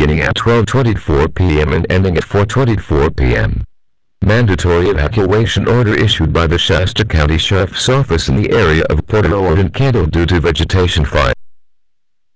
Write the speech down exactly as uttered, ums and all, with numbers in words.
beginning at twelve twenty-four p m and ending at four twenty-four p m Mandatory evacuation order issued by the Shasta County Sheriff's Office in the area of Porter Ord and Candle due to vegetation fire.